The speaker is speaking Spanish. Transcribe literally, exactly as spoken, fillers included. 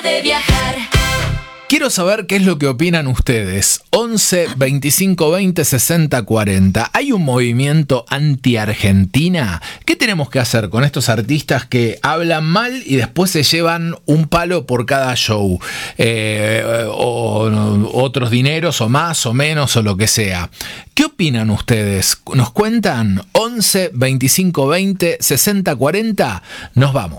de viajar. Quiero saber qué es lo que opinan ustedes. once, veinticinco, veinte, sesenta, cuarenta. ¿Hay un movimiento anti-Argentina? ¿Qué tenemos que hacer con estos artistas que hablan mal y después se llevan un palo por cada show? Eh, o, o otros dineros, o más, o menos, o lo que sea. ¿Qué opinan ustedes? ¿Nos cuentan? once, veinticinco, veinte, sesenta, cuarenta. Nos vamos.